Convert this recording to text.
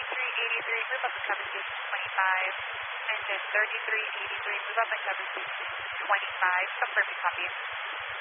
3383, move up and cover stage 25. Engine 3383, move up and cover stage 25. Confirm you copy.